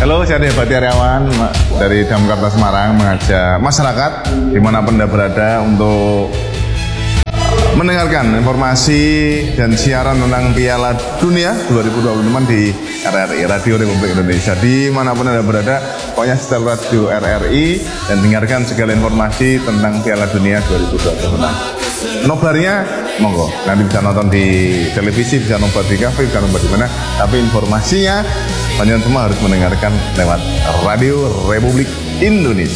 Halo, saya Dewa Tiaryawan dari Damkar Semarang mengajak masyarakat dimanapun Anda berada untuk mendengarkan informasi dan siaran tentang Piala Dunia 2026 di RRI Radio Republik Indonesia. Dimanapun Anda berada, pokoknya setel radio RRI dan dengarkan segala informasi tentang Piala Dunia 2026. Nobarnya, monggo, nanti bisa nonton di televisi, bisa nobar di kafe, bisa nobar di mana, tapi informasinya kalian semua harus mendengarkan lewat Radio Republik Indonesia.